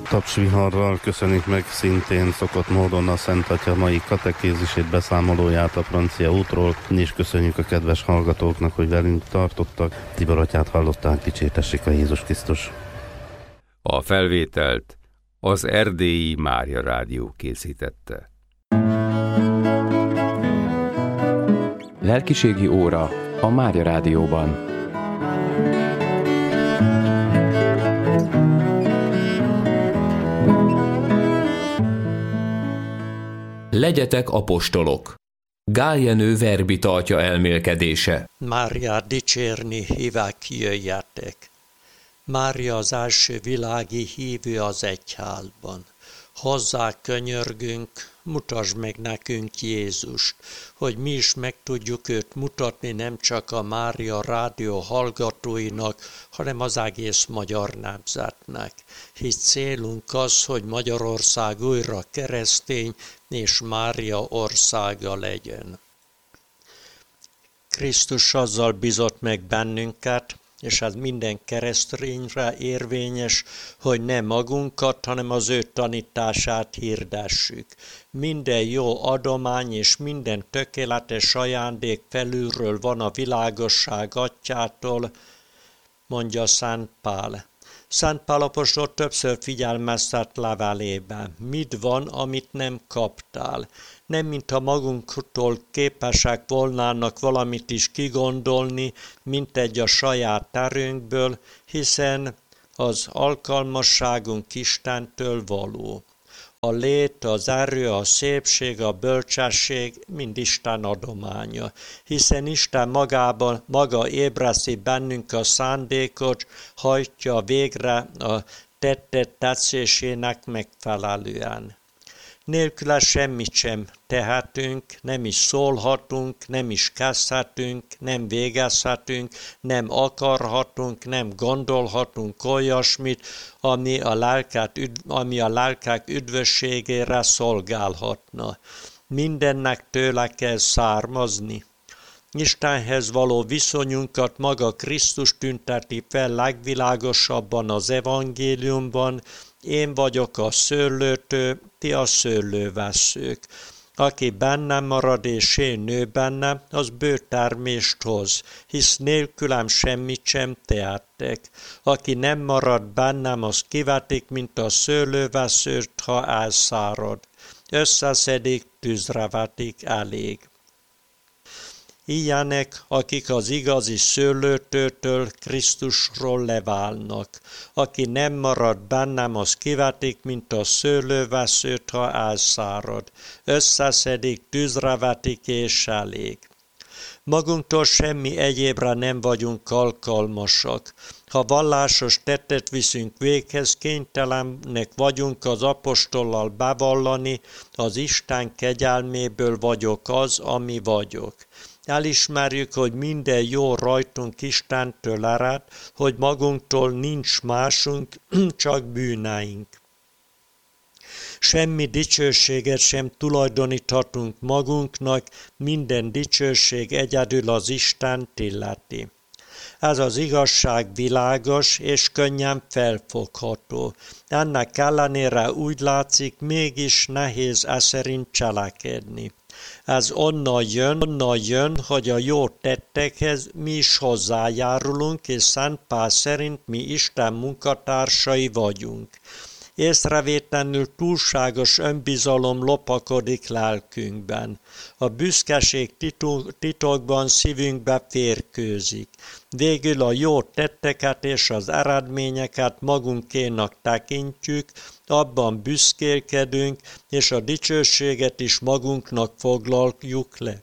Tapsviharral köszönik meg szintén szokott módon a Szent Atya mai katekézisét, beszámolóját a francia útról, és köszönjük a kedves hallgatóknak, hogy velünk tartottak. Tibor atyát hallották, dicsértessék a Jézus Krisztus. A felvételt az Erdélyi Mária Rádió készítette. Lelkiségi óra a Mária Rádióban. Legyetek apostolok. Gál Jenő verbita atya elmélkedése. Máriát dicsérni hívák, jöjjetek. Mária az első világi hívő az egyházban. Hozzá könyörgünk, mutasd meg nekünk Jézust, hogy mi is meg tudjuk őt mutatni nem csak a Mária Rádió hallgatóinak, hanem az egész magyar nemzetnek. Hisz célunk az, hogy Magyarország újra keresztény és Mária országa legyen. Krisztus azzal bizott meg bennünket, és ez minden keresztényre érvényes, hogy nem magunkat, hanem az ő tanítását hirdessük. Minden jó adomány és minden tökéletes ajándék felülről van a világosság atyától, mondja Szent Pál. Szent Pál apostol többször figyelmeztet levelében. Mit van, amit nem kaptál? Nem mintha magunktól képesek volnának valamit is kigondolni, mint egy a saját erőnkből, hiszen az alkalmasságunk Istentől való. A lét, az erő, a szépség, a bölcsesség mind Isten adománya, hiszen Isten maga ébreszti bennünk a szándékot, hajtja végre a tettet tetszésének megfelelően. Nélküle semmit sem tehetünk, nem is szólhatunk, nem is kezdhetünk, nem végezhetünk, nem akarhatunk, nem gondolhatunk olyasmit, ami a lelkek üdvösségére szolgálhatna. Mindennek tőle kell származni. Istenhez való viszonyunkat maga Krisztus tünteti fel legvilágosabban az evangéliumban. Én vagyok a szőlőtő, ti a szőlővesszők. Aki bennem marad és én nő bennem, az bő termést hoz, hisz nélkülem semmit sem tehettek. Aki nem marad bennem, az kivetik, mint a szőlővesszőt, ha elszárad. Összeszedik, tűzre vetik, elég. Ilyenek, akik az igazi szőlőtőtől, Krisztusról leválnak. Aki nem marad bennem, az kivetik, mint a szőlővesszőt, ha elszárad. Összeszedik, tűzre vetik, és elég. Magunktól semmi egyébre nem vagyunk alkalmasak. Ha vallásos tettet viszünk véghez, kénytelenek vagyunk az apostollal bevallani, az Isten kegyelméből vagyok az, ami vagyok. Elismerjük, hogy minden jó rajtunk Istentől ered, hogy magunktól nincs másunk, csak bűneink. Semmi dicsőséget sem tulajdoníthatunk magunknak, minden dicsőség egyedül az Istent illeti. Ez az igazság világos és könnyen felfogható. Ennek ellenére úgy látszik, mégis nehéz eszerint cselekedni. Ez onnan jön, hogy a jó tettekhez mi is hozzájárulunk, és Szent Pál szerint mi Isten munkatársai vagyunk. Észrevétlenül túlságos önbizalom lopakodik lelkünkben. A büszkeség titokban szívünkbe férkőzik. Végül a jó tetteket és az eredményeket magunkénak tekintjük, abban büszkélkedünk, és a dicsőséget is magunknak foglaljuk le.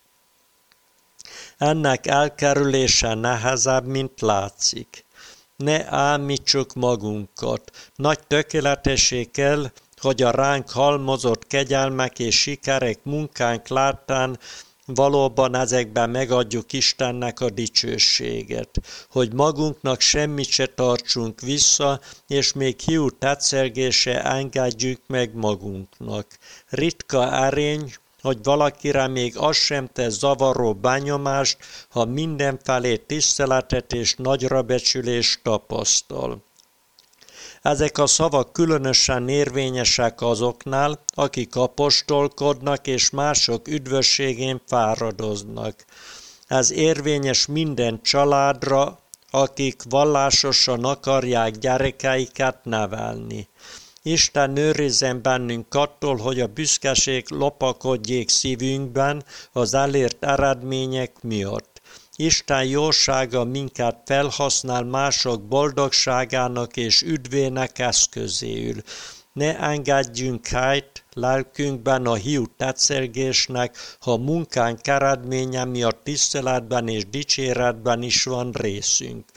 Ennek elkerülése nehezebb, mint látszik. Ne ámítsuk magunkat. Nagy tökéletessé kell, hogy a ránk halmozott kegyelmek és sikerek munkánk láttán valóban ezekben megadjuk Istennek a dicsőséget, hogy magunknak semmit se tartsunk vissza, és még hiú tetszelgése engedjük meg magunknak. Ritka erény, hogy valakire még az sem tesz zavaró benyomást, ha mindenfelé tiszteletet és nagyrabecsülést tapasztal. Ezek a szavak különösen érvényesek azoknál, akik apostolkodnak és mások üdvösségén fáradoznak. Ez érvényes minden családra, akik vallásosan akarják gyerekeiket nevelni. Isten őrizzen bennünk attól, hogy a büszkeség lopakodjék szívünkben az elért eredmények miatt. Isten jósága minket felhasznál mások boldogságának és üdvének eszközéül. Ne engedjünk helyt lelkünkben a hiú tetszelgésnek, ha munkánk eredménye miatt tiszteletben és dicséretben is van részünk.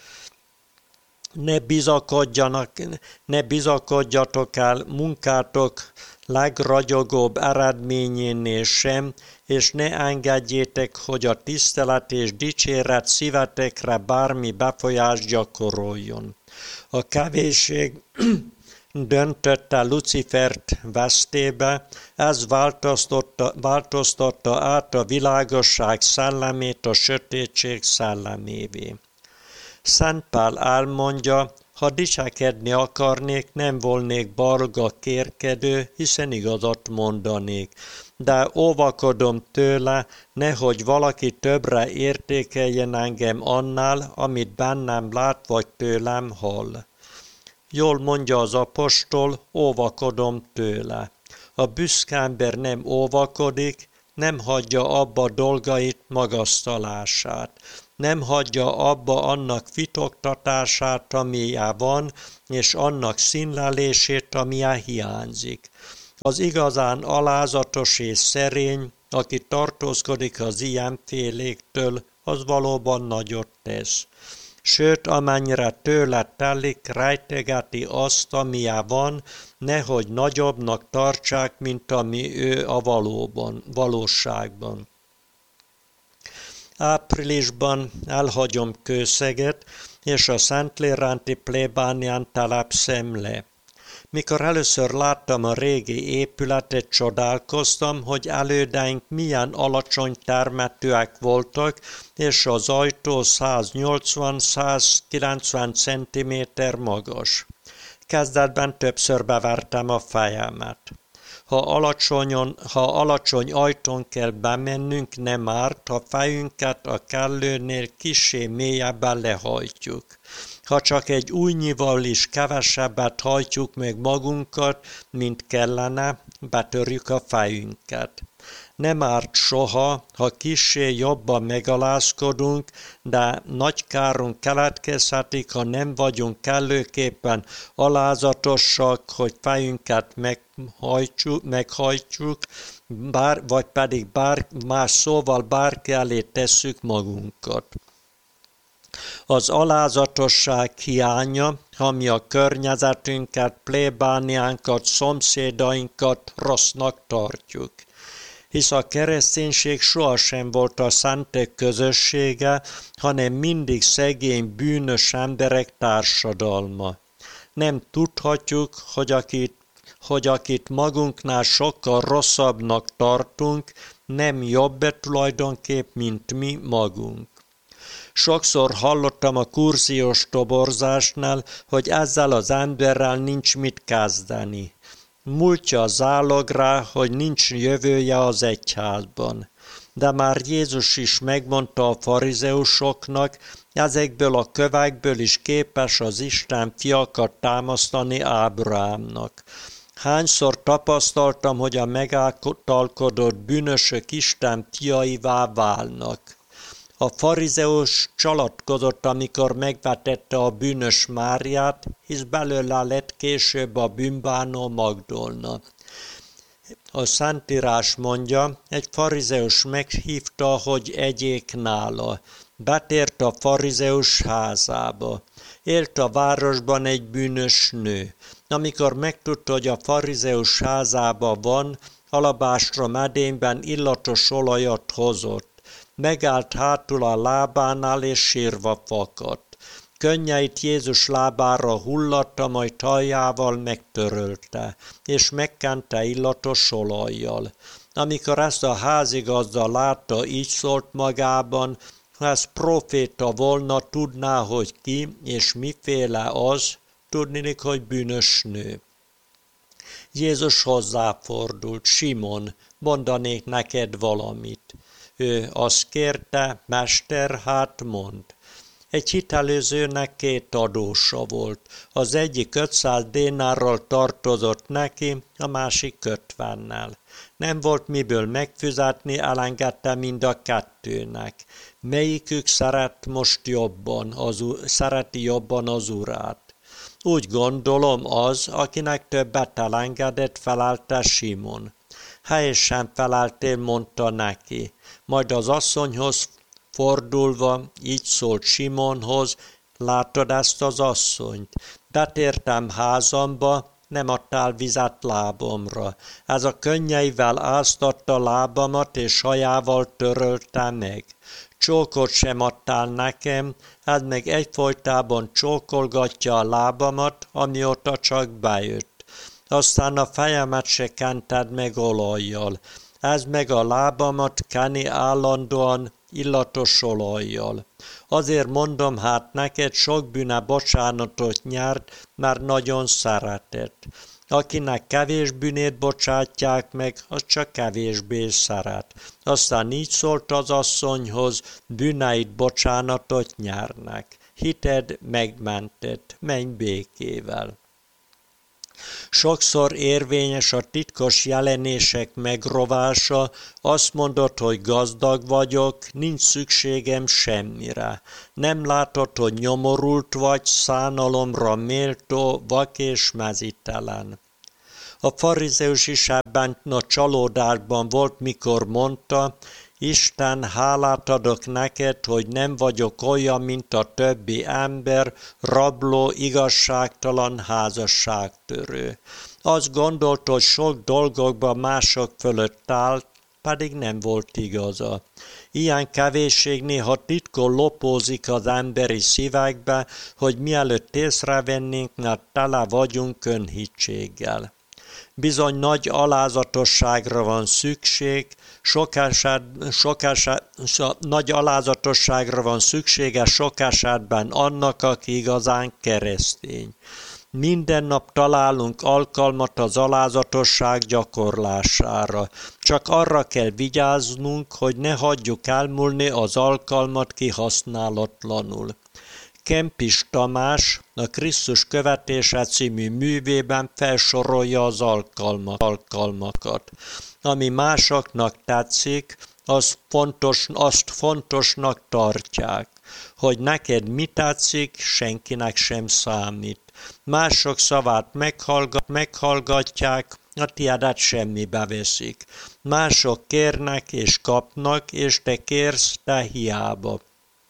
Ne bizakodjatok el munkátok legragyogóbb eredményénél sem, és ne engedjétek, hogy a tisztelet és dicséret szívetekre bármi befolyást gyakoroljon. A kevésség döntötte Lucifert vesztébe, ez változtatta át a világosság szellemét a sötétség szellemévé. Szent Pál elmondja, ha dicsekedni akarnék, nem volnék balga kérkedő, hiszen igazat mondanék. De óvakodom tőle, nehogy valaki többre értékeljen engem annál, amit bennem lát vagy tőlem hall. Jól mondja az apostol, óvakodom tőle. A büszke ember nem óvakodik, nem hagyja abba dolgait magasztalását. Nem hagyja abba annak fitoktatását, amilyen van, és annak színlelését, amilyen hiányzik. Az igazán alázatos és szerény, aki tartózkodik az ilyenféléktől, az valóban nagyot tesz. Sőt, amennyire tőle telik, rejtegeti azt, amilyen van, nehogy nagyobbnak tartsák, mint ami ő a valóságban. Áprilisban elhagyom Kőszeget, és a Szentléránti plébánián telepszem le. Mikor először láttam a régi épületet, csodálkoztam, hogy elődeink milyen alacsony termetűek voltak, és az ajtó 180-190 cm magas. Kezdetben többször bevertem a fejemet. Ha alacsony ajtón kell bemennünk, nem árt, ha fejünket a kellőnél kissé mélyebben lehajtjuk. Ha csak egy ujnyival is kevesebbet hajtjuk meg magunkat, mint kellene, betörjük a fejünket. Nem árt soha, ha kissé jobban megalázkodunk, de nagy kárunk keletkezhetik, ha nem vagyunk kellőképpen alázatosak, hogy fejünket meghajtjuk, vagy pedig más szóval bárki elé tesszük magunkat. Az alázatosság hiánya, ami a környezetünket, plébániánkat, szomszédainkat rossznak tartjuk. Hisz a kereszténység sohasem volt a szentek közössége, hanem mindig szegény, bűnös emberek társadalma. Nem tudhatjuk, hogy akit magunknál sokkal rosszabbnak tartunk, nem jobb tulajdonképp, mint mi magunk. Sokszor hallottam a kurziós toborzásnál, hogy ezzel az emberrel nincs mit kezdeni. Múltja zálog rá, hogy nincs jövője az egyházban. De már Jézus is megmondta a farizeusoknak, ezekből a kövekből is képes az Isten fiakat támasztani Ábrahámnak. Hányszor tapasztaltam, hogy a megáltalkodott bűnösök Isten fiaivá válnak. A farizeus csalatkozott, amikor megvetette a bűnös Máriát, hisz belőle lett később a bűnbánó Magdolna. A Szentírás mondja, egy farizeus meghívta, hogy egyék nála. Betért a farizeus házába. Élt a városban egy bűnös nő. Amikor megtudta, hogy a farizeus házában van, alabástra medényben illatos olajat hozott. Megállt hátul a lábánál, és sírva fakadt. Könnyeit Jézus lábára hullatta, majd hajával megtörölte, és megkente illatos olajjal. Amikor ezt a házigazda látta, így szólt magában, ha ez proféta volna, tudná, hogy ki és miféle az, tudniillik, hogy bűnös nő. Jézus hozzáfordult, Simon, mondanék neked valamit. Ő azt kérte, Mester, hát mondd. Egy hitelezőnek 2 adósa volt. Az egyik 500 dénárral tartozott neki, a másik 50-nel. Nem volt miből megfizetni, elengedte mind a 2-nek. Melyikük szereti jobban az urát? Úgy gondolom az, akinek többet elengedett, felelte Simon. Helyesen feleltél, mondta neki. Majd az asszonyhoz fordulva így szólt Simonhoz, látod ezt az asszonyt? Betértem házamba, nem adtál vizet lábamra. Ez a könnyeivel áztatta lábamat, és hajával törölte meg. Csókot sem adtál nekem, ez meg egyfolytában csókolgatja a lábamat, amióta csak bejött. Aztán a fejemet se kented meg olajjal. Ez meg a lábamat keni állandóan illatos olajjal. Azért mondom hát neked, sok bűne bocsánatot nyert, mert nagyon szeretett. Akinek kevés bűnét bocsátják meg, az csak kevésbé szeret. Aztán így szólt az asszonyhoz, bűneit bocsánatot nyernek. Hited megmentett, menj békével. Sokszor érvényes a titkos jelenések megrovása, azt mondod, hogy gazdag vagyok, nincs szükségem semmire. Nem látod, hogy nyomorult vagy, szánalomra méltó, vak és mezítelen. A farizeus is ebben a csalódásban volt, mikor mondta, Isten, hálát adok neked, hogy nem vagyok olyan, mint a többi ember, rabló, igazságtalan, házasságtörő. Azt gondolt, hogy sok dolgokban mások fölött állt, pedig nem volt igaza. Ilyen kevésség néha titkon lopózik az emberi szívekbe, hogy mielőtt észrevennénk, mert tele vagyunk önhitséggel. Bizony nagy alázatosságra van szükség, nagy alázatosságra van szüksége sok esetben annak, aki igazán keresztény. Minden nap találunk alkalmat az alázatosság gyakorlására. Csak arra kell vigyáznunk, hogy ne hagyjuk elmúlni az alkalmat kihasználatlanul. Kempis Tamás a Krisztus követése című művében felsorolja az alkalmakat. Ami másoknak tetszik, azt fontosnak tartják. Hogy neked mi tetszik, senkinek sem számít. Mások szavát meghallgatják, a tiédet semmibe veszik. Mások kérnek és kapnak, és te kérsz, te hiába.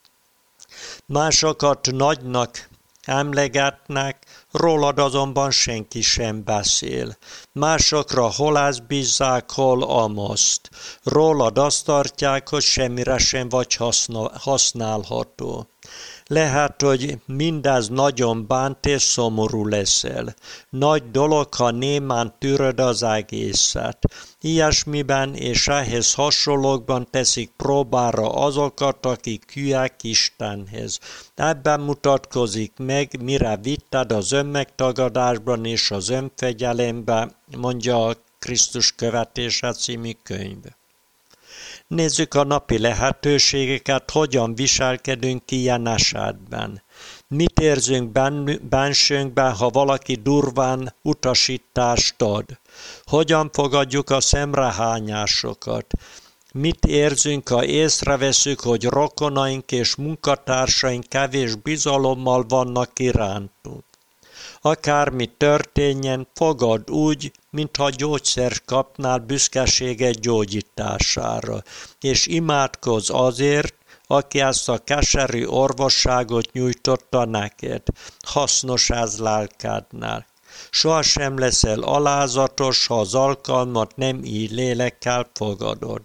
Másokat nagynak emlegetnek, rólad azonban senki sem beszél. Másokra hol ezt bízzák, hol amaszt. Rólad azt tartják, hogy semmire sem vagy használható. Lehet, hogy mindez nagyon bánt és szomorú leszel. Nagy dolog, ha némán tűröd az egészet. Ilyesmiben és ehhez hasonlókban teszik próbára azokat, akik hülyek Istenhez. Ebben mutatkozik meg, mire vitted az önmegtagadásban és az önfegyelemben, mondja a Krisztus követése című könyv. Nézzük a napi lehetőségeket, hogyan viselkedünk ilyen esetben. Mit érzünk bensőnkben, ha valaki durván utasítást ad? Hogyan fogadjuk a szemrehányásokat? Mit érzünk, ha észreveszünk, hogy rokonaink és munkatársaink kevés bizalommal vannak irántunk? Akármi történjen, fogad úgy, mintha gyógyszert kapnál büszkeséged gyógyítására, és imádkozz azért, aki ezt a keserű orvosságot nyújtotta neked. Hasznos ez lelkednél. Sohasem leszel alázatos, ha az alkalmat nem így lélekkel fogadod.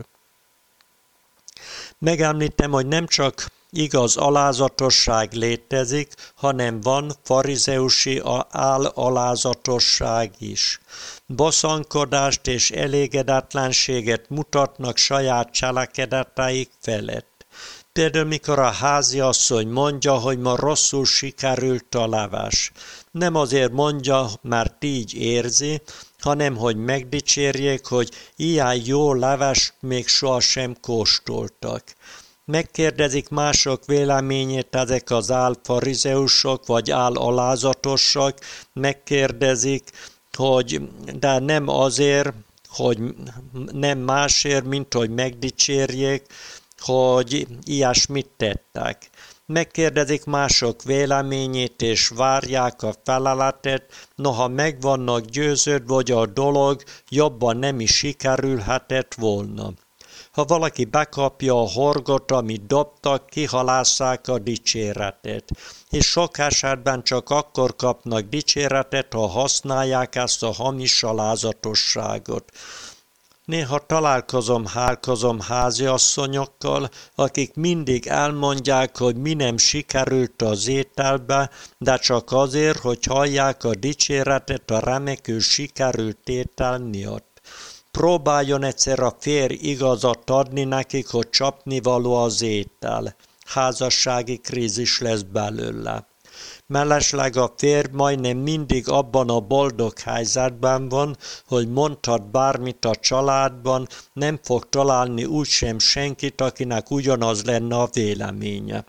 Megemlítem, hogy nem csak igaz alázatosság létezik, hanem van farizeusi állalázatosság is. Bosszankodást és elégedetlenséget mutatnak saját cselekedeteik felett. Például mikor a háziasszony mondja, hogy ma rosszul sikerült a levés. Nem azért mondja, mert így érzi, hanem hogy megdicsérjék, hogy ilyen jó levest még sohasem kóstoltak. Megkérdezik mások véleményét ezek az álfarizeusok, vagy álalázatosok, megkérdezik, hogy de nem azért, hogy nem másért, mint hogy megdicsérjék, hogy ilyesmit tettek. Megkérdezik mások véleményét, és várják a feleletet, noha meg vannak győződve, hogy a dolog jobban nem is sikerülhetett volna. Ha valaki bekapja a horgot, amit dobtak, kihalásszák a dicséretet. És sok esetben csak akkor kapnak dicséretet, ha használják ezt a hamis alázatosságot. Néha találkozom háziasszonyokkal, akik mindig elmondják, hogy mi nem sikerült az ételbe, de csak azért, hogy hallják a dicséretet a remekül sikerült étel miatt. Próbáljon egyszer a férj igazat adni nekik, hogy csapnivaló az étel. Házassági krízis lesz belőle. Mellesleg a férj majdnem mindig abban a boldog helyzetben van, hogy mondhat bármit a családban, nem fog találni úgysem senkit, akinek ugyanaz lenne a véleménye.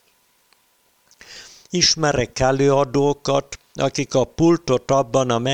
Ismerek előadókat, akik a pultot abban a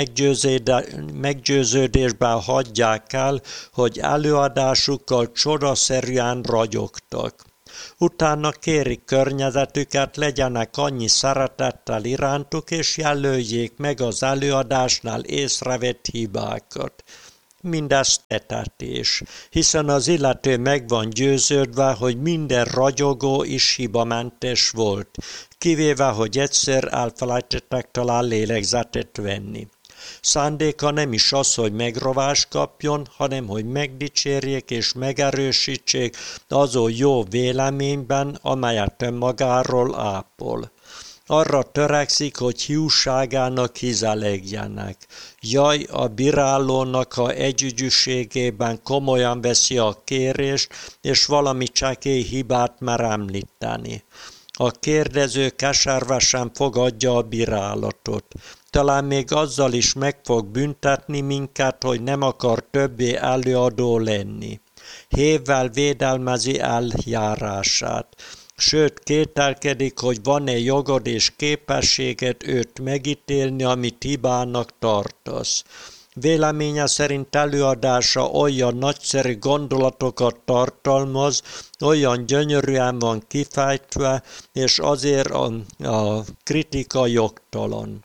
meggyőződésben hagyják el, hogy előadásukkal csodaszerűen ragyogtak. Utána kérik környezetüket, legyenek annyi szeretettel irántuk, és jelöljék meg az előadásnál észrevett hibákat. Mindez tetetés, hiszen az illető meg van győződve, hogy minden ragyogó is hibamentes volt, kivéve, hogy egyszer elfelejtettek talán lélegzetet venni. Szándéka nem is az, hogy megrovást kapjon, hanem hogy megdicsérjék és megerősítsék azon jó véleményben, amelyet önmagáról ápol. Arra törekszik, hogy hiúságának hizelegjenek. Jaj, a bírálónak a együgyűségében komolyan veszi a kérést, és valami csekély hibát mer említeni. A kérdező keservesen fogadja a bírálatot. Talán még azzal is meg fog büntetni minket, hogy nem akar többé előadó lenni. Hévvel védelmezi eljárását. Sőt, kételkedik, hogy van-e jogod és képességed őt megítélni, amit hibának tartasz. Véleménye szerint előadása olyan nagyszerű gondolatokat tartalmaz, olyan gyönyörűen van kifejtve, és azért a kritika jogtalan.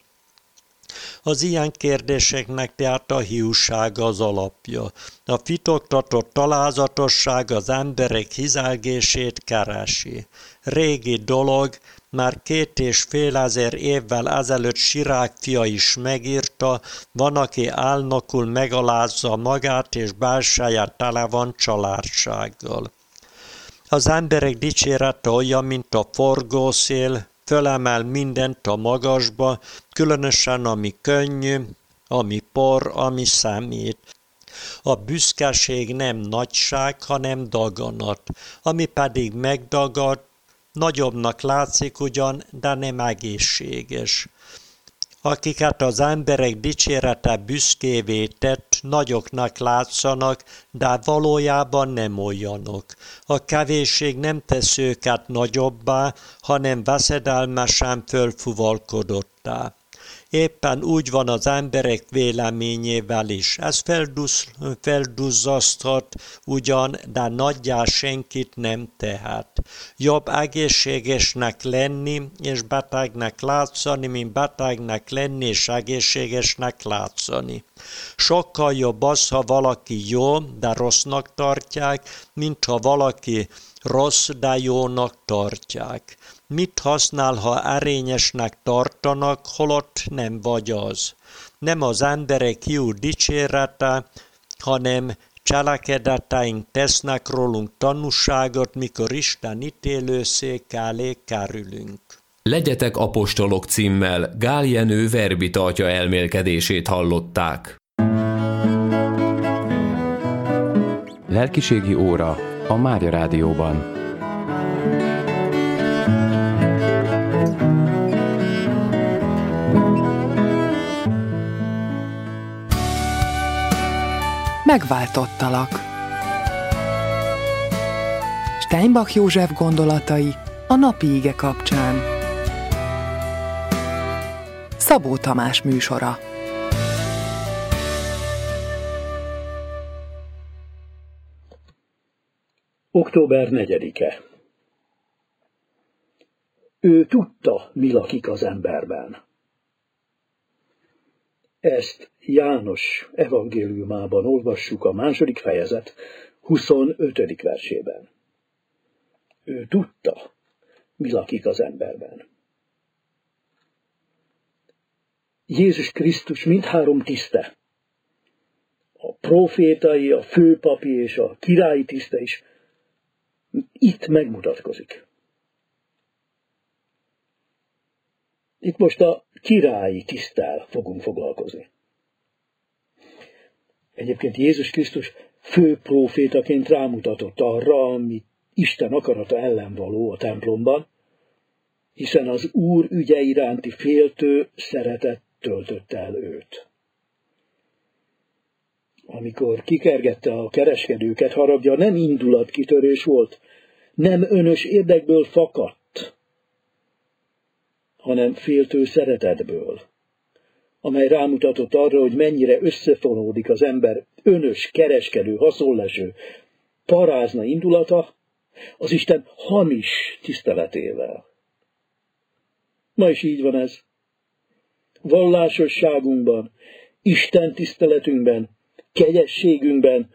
Az ilyen kérdéseknek tehát a hiúság az alapja. A fitoktatott alázatosság az emberek hizelgését keresi. Régi dolog, már 2500 évvel ezelőtt Sirák fia is megírta, van, aki álnokul megalázza magát, és belseje tele van családsággal. Az emberek dicsérete olyan, mint a forgószél, fölemel mindent a magasba, különösen ami könnyű, ami por, ami számít. A büszkeség nem nagyság, hanem daganat, ami pedig megdagad, nagyobbnak látszik ugyan, de nem egészséges. Akiket az emberek dicsérete büszkévé tett, nagyoknak látszanak, de valójában nem olyanok. A kevésség nem tesz őket nagyobbá, hanem veszedelmesen fölfuvalkodottá. Éppen úgy van az emberek véleményével is. Ez felduzzaszthat ugyan, de nagyjá senkit nem tehet. Jobb egészségesnek lenni és betegnek látszani, mint betegnek lenni és egészségesnek látszani. Sokkal jobb az, ha valaki jó, de rossznak tartják, mint ha valaki rossz, de jónak tartják. Mit használ, ha erényesnek tartanak, holott nem vagy az? Nem az emberek hiú dicsérete, hanem cselekedeteink tesznek rólunk tanúságot, mikor Isten ítélőszék elé kerülünk. Legyetek apostolok címmel Gál Jenő verbitartja elmélkedését hallották. Lelkiségi óra a Mária Rádióban. megváltottalak. Steinbach József gondolatai a napi ige kapcsán. Szabó Tamás műsora. Október 4-e. Ő tudta, mi lakik az emberben. Ezt János evangéliumában olvassuk a 2. fejezet 25. versében. Ő tudta, mi lakik az emberben. Jézus Krisztus mindhárom tiszte, a prófétai, a főpapi és a királyi tiszte is itt megmutatkozik. Itt most a királyi tiszttel fogunk foglalkozni. Egyébként Jézus Krisztus fő prófétaként rámutatott arra, ami Isten akarata ellen való a templomban, hiszen az Úr ügye iránti féltő szeretet töltötte el őt. Amikor kikergette a kereskedőket, haragja nem indulatkitörés volt, nem önös érdekből fakadt, hanem féltő szeretetből, amely rámutatott arra, hogy mennyire összefonódik az ember önös, kereskedő, haszonleső, parázna indulata az Isten hamis tiszteletével. Ma is így van ez. Vallásosságunkban, Isten tiszteletünkben, kegyességünkben